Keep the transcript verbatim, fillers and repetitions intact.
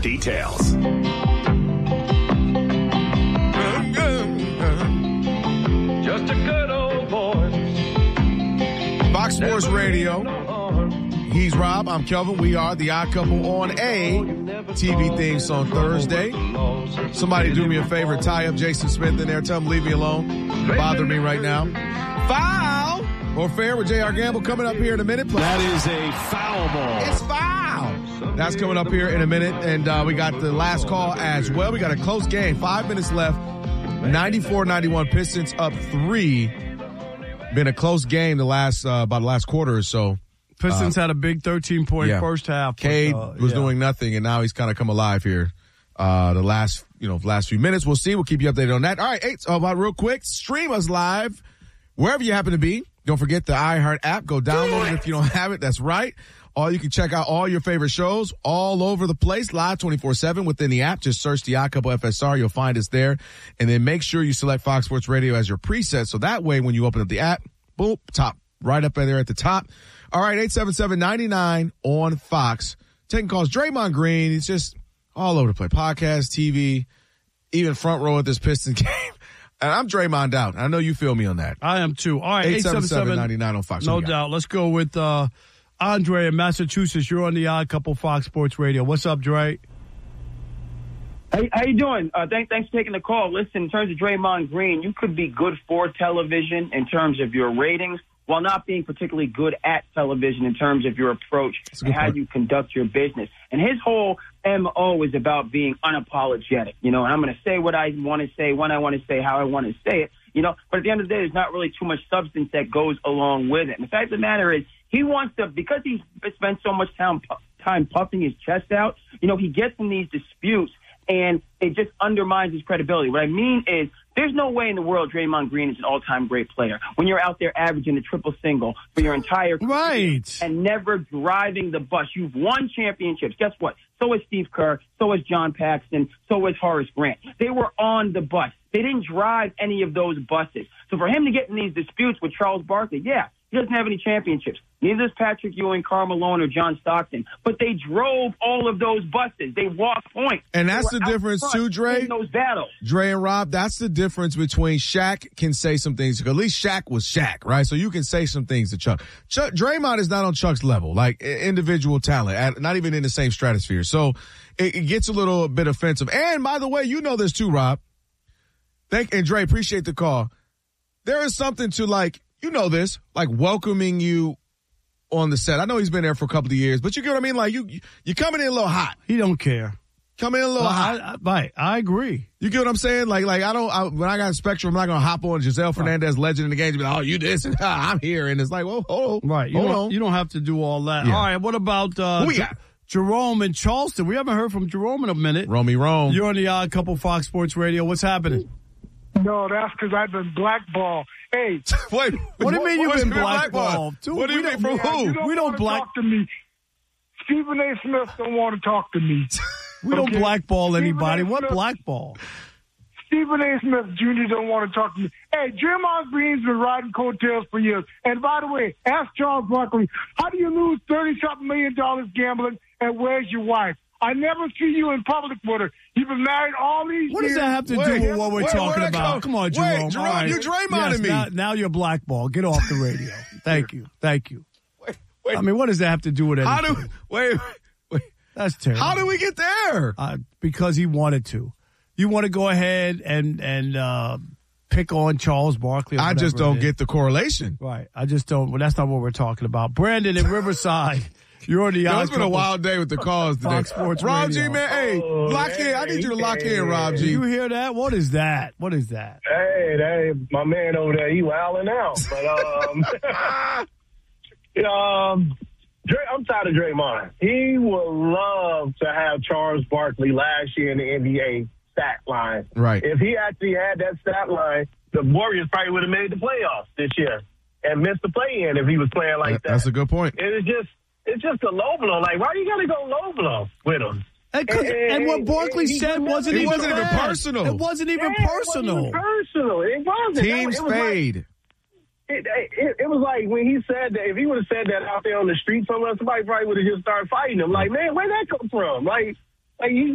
details. Just a good old boy. Fox Sports Radio. He's Rob. I'm Kelvin. We are the Odd Couple on a T V theme song Thursday. Somebody do me a favor. Tie up Jason Smith in there. Tell him leave me alone. Bother me right now. Foul or fair with J R. Gamble coming up here in a minute. That is a foul ball. It's foul. That's coming up here in a minute. And uh, we got the last call as well. We got a close game. Five minutes left. ninety-four ninety-one Pistons up three. Been a close game the last uh, about the last quarter or so. Pistons uh, had a big thirteen-point yeah. first half. Cade uh, was yeah. doing nothing, and now he's kind of come alive here. Uh, the last, you know, last few minutes. We'll see. We'll keep you updated on that. All right, eight, uh, about real quick, stream us live wherever you happen to be. Don't forget the iHeart app. Go download it if you don't have it. That's right. Or you can check out all your favorite shows all over the place, live twenty-four seven within the app. Just search the Odd Couple F S R. You'll find us there. And then make sure you select Fox Sports Radio as your preset. So that way, when you open up the app, boom, top, right up there at the top. All right, eight seven seven, nine nine on Fox. Taking calls. Draymond Green, he's just all over the place. Podcast, T V, even front row at this Pistons game. And I'm Draymond out. I know you feel me on that. I am too. All right, eight seven seven, nine nine on Fox. No doubt. Let's go with uh, Andre in Massachusetts. You're on the Odd Couple Fox Sports Radio. What's up, Dre? Hey, how you doing? Uh, thanks, thanks for taking the call. Listen, in terms of Draymond Green, you could be good for television in terms of your ratings, while not being particularly good at television in terms of your approach and how point. you conduct your business. And his whole M O is about being unapologetic, you know, and I'm going to say what I want to say, when I want to say, how I want to say it, you know, but at the end of the day, there's not really too much substance that goes along with it. And the fact of the matter is, he wants to, because he's spent so much time, time puffing his chest out, you know, he gets in these disputes, and it just undermines his credibility. What I mean is, there's no way in the world Draymond Green is an all-time great player when you're out there averaging a triple single for your entire career Right. and never driving the bus. You've won championships. Guess what? So is Steve Kerr. So is John Paxson. So is Horace Grant. They were on the bus. They didn't drive any of those buses. So for him to get in these disputes with Charles Barkley, yeah, he doesn't have any championships. Neither does Patrick Ewing, Karl Malone, or John Stockton. But they drove all of those buses. They walked points. And that's They the were out difference front too, Dre. in those battles. Dre and Rob, that's the difference between Shaq can say some things. At least Shaq was Shaq, right? So you can say some things to Chuck. Chuck Draymond is not on Chuck's level, like individual talent, at, not even in the same stratosphere. So it, it gets a little bit offensive. And by the way, you know this too, Rob. Thank and Dre, appreciate the call. There is something to, like, you know this, like welcoming you on the set. I know he's been there for a couple of years, but you get what I mean? Like, you, you're coming in a little hot. He don't care. Coming in a little Well, hot. I, I, right. I agree. You get what I'm saying? Like, like I don't, I, when I got a Spectrum, I'm not going to hop on Giselle Fernandez, legend in the game, and be like, oh, you this, and I'm here. And it's like, well, hold on. Right. You, hold don't, on. you don't have to do all that. Yeah. All right. What about uh, Who we J- got? Jerome in Charleston? We haven't heard from Jerome in a minute. Romy Rome. You're on the Odd Couple Fox Sports Radio. What's happening? No, that's because I've been blackballed. Hey, Wait, What do you mean you've what's been been blackballed? Dude, What do you we mean don't- from who? you don't We don't want to black- talk to me. Stephen A. Smith don't want to talk to me. We don't Okay. blackball Stephen anybody. A. What Smith- blackball? Stephen A. Smith Junior don't want to talk to me. Hey, Draymond Green's been riding coattails for years. And by the way, ask Charles Barkley, how do you lose thirty-something million dollars gambling, and where's your wife? I never see you in public with her. You've been married all these What years. does that have to Wait, do with what we're wait, talking where'd that about? come- Come on, Wait, Jerome. Jerome, All right. you Draymonding yes, me. Now, now you're blackball. Get off the radio. Thank you. Thank you. Wait, wait. I mean, what does that have to do with anything? How do, wait, wait. That's terrible. How did we get there? Uh, because he wanted to. You want to go ahead and and uh, pick on Charles Barkley? Or I just whatever don't it get is. the correlation. Right. I just don't. Well, that's not what we're talking about. Brandon in Riverside. You're on the Yo, Odd it's been a Couple. wild day with the calls today. Fox Sports Rob Radio. G, man, hey, Oh, lock in. I need you to lock in, Rob Do G. you hear that? What is that? What is that? Hey, that, my man over there, he wilding out. But, um, um, Dre, I'm tired of Draymond. He would love to have Charles Barkley last year in the N B A stat line. Right. If he actually had that stat line, the Warriors probably would have made the playoffs this year and missed the play-in if he was playing like that. That's a good point. It is just, it's just a low blow. Like, why you got to go low blow with him? And, 'cause- and what Barkley he- said he- wasn't it even wasn't even bad. personal. It wasn't even Yeah, personal. It wasn't even personal. It wasn't. Teams it was like- fade. It, it, it was like when he said that, if he would have said that out there on the street somewhere, somebody probably would have just started fighting him. Like, man, where'd that come from? Like, like you